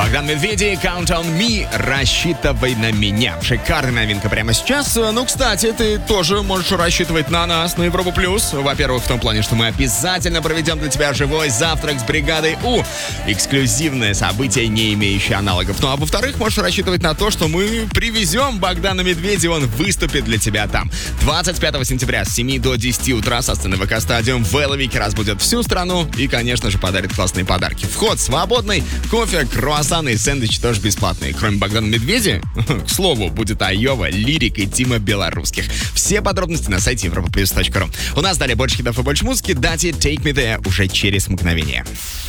Богдан Медведи, Count on Me, рассчитывай на меня. Шикарная новинка прямо сейчас. Ну, кстати, ты тоже можешь рассчитывать на нас, на Европу Плюс. Во-первых, в том плане, что мы обязательно проведем для тебя живой завтрак с бригадой У. Эксклюзивное событие, не имеющее аналогов. Ну, а во-вторых, можешь рассчитывать на то, что мы привезем Богдана Медведи, он выступит для тебя там. 25 сентября с 7 до 10 утра со сцены ВК Стадиум в Эловике разбудят всю страну и, конечно же, подарит классные подарки. Вход свободный, кофе, круассаны и сэндвичи тоже бесплатные. Кроме Богдана Медведи, к слову, будет Айова, Лирик и Тима Белорусских. Все подробности на сайте europaplus.ru. У нас далее больше хитов и больше музыки. Дати Take Me There уже через мгновение.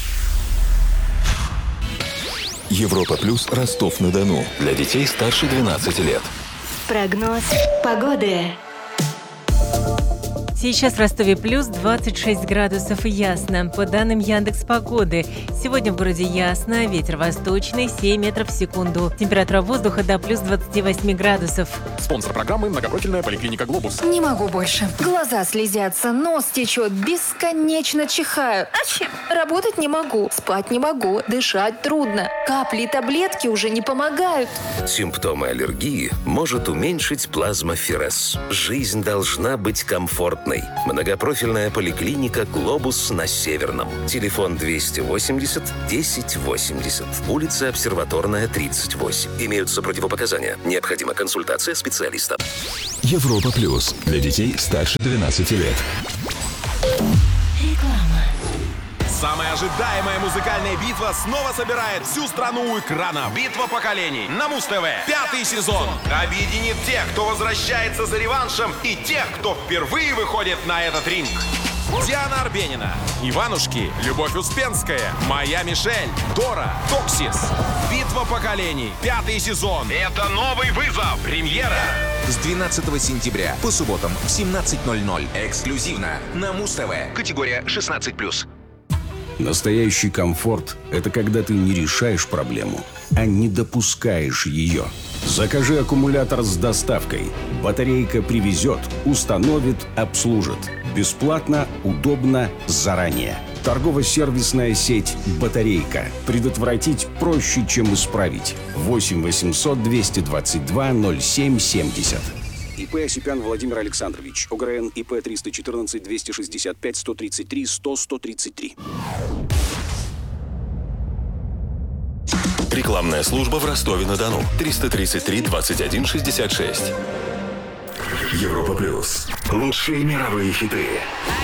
Европа Плюс Ростов-на-Дону. Для детей старше 12 лет. Прогноз погоды. Сейчас в Ростове плюс 26 градусов и ясно. По данным Яндекс.Погоды, сегодня в городе ясно, ветер восточный 7 метров в секунду. Температура воздуха до плюс 28 градусов. Спонсор программы — многопрофильная поликлиника «Глобус». Не могу больше. Глаза слезятся, нос течет, бесконечно чихаю. Работать не могу, спать не могу, дышать трудно. Капли и таблетки уже не помогают. Симптомы аллергии может уменьшить плазмоферез. Жизнь должна быть комфортной. Многопрофильная поликлиника «Глобус» на Северном. Телефон 280 1080. Улица Обсерваторная, 38. Имеются противопоказания. Необходима консультация специалиста. Европа Плюс. Для детей старше 12 лет. Самая ожидаемая музыкальная битва снова собирает всю страну у экрана. Битва поколений на Муз-ТВ. 5-й сезон объединит тех, кто возвращается за реваншем, и тех, кто впервые выходит на этот ринг. Диана Арбенина, Иванушки, Любовь Успенская, Моя Мишель, Дора, Токсис. Битва поколений. 5-й сезон. Это новый вызов. Премьера с 12 сентября по субботам в 17:00. Эксклюзивно на Муз-ТВ. Категория 16+. Настоящий комфорт – это когда ты не решаешь проблему, а не допускаешь ее. Закажи аккумулятор с доставкой. Батарейка привезет, установит, обслужит. Бесплатно, удобно, заранее. Торгово-сервисная сеть «Батарейка». Предотвратить проще, чем исправить. 8 800 222 07 70. ИП Осипян Владимир Александрович. ОГРН ИП 314 265 133 100 133. Рекламная служба в Ростове-на-Дону. 333 21 66. Европа Плюс. Лучшие мировые хиты.